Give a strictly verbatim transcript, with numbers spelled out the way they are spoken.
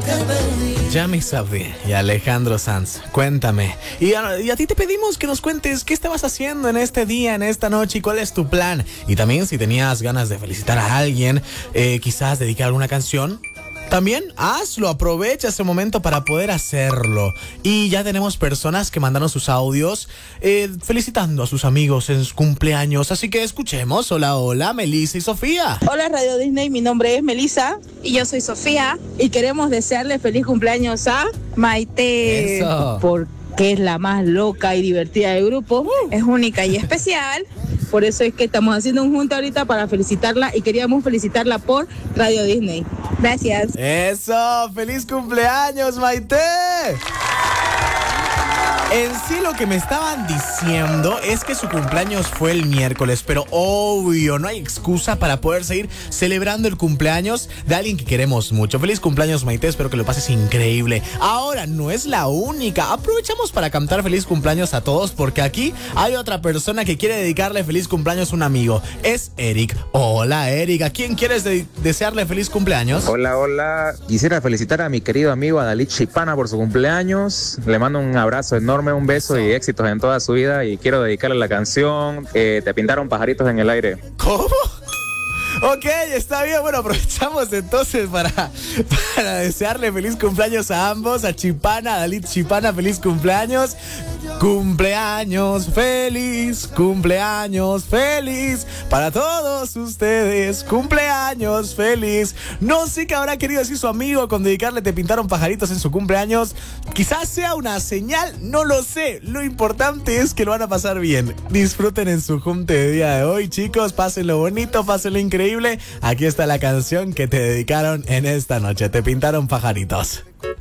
Yami Sabri y Alejandro Sanz, cuéntame. Y a, y a ti te pedimos que nos cuentes qué estabas haciendo en este día, en esta noche, y cuál es tu plan. Y también si tenías ganas de felicitar a alguien, eh, quizás dedicar alguna canción, también hazlo, aprovecha ese momento para poder hacerlo. Y ya tenemos personas que mandaron sus audios eh, felicitando a sus amigos en sus cumpleaños. Así que escuchemos. Hola, hola, Melissa y Sofía. Hola Radio Disney, mi nombre es Melissa. Y yo soy Sofía. Y queremos desearle feliz cumpleaños a Maite. Eso. Porque es la más loca y divertida del grupo. Es única y especial. Por eso es que estamos haciendo un junta ahorita para felicitarla y queríamos felicitarla por Radio Disney. Gracias. Eso, feliz cumpleaños, Maite. En sí lo que me estaban diciendo es que su cumpleaños fue el miércoles, pero obvio, no hay excusa para poder seguir celebrando el cumpleaños de alguien que queremos mucho. Feliz cumpleaños, Maite, espero que lo pases increíble. Ahora, no es la única, aprovechamos para cantar feliz cumpleaños a todos porque aquí hay otra persona que quiere dedicarle feliz cumpleaños a un amigo. Es Eric. Hola, Eric, ¿a quién quieres de- desearle feliz cumpleaños? Hola, hola. Quisiera felicitar a mi querido amigo Adalid Chipana por su cumpleaños. Le mando un abrazo enorme, un beso y éxitos en toda su vida. Y quiero dedicarle la canción eh, Te pintaron pajaritos en el aire. ¿Cómo? Ok, está bien. Bueno, aprovechamos entonces para, para desearle feliz cumpleaños a ambos, a Chipana, a Dalit Chipana, feliz cumpleaños. Cumpleaños feliz, cumpleaños feliz para todos ustedes, cumpleaños feliz. No sé qué habrá querido decir su amigo con dedicarle Te pintaron pajaritos en su cumpleaños. Quizás sea una señal, no lo sé. Lo importante es que lo van a pasar bien. Disfruten en su junte de día de hoy, chicos. Pásenlo bonito, pásenlo increíble. Aquí está la canción que te dedicaron en esta noche. Te pintaron pajaritos.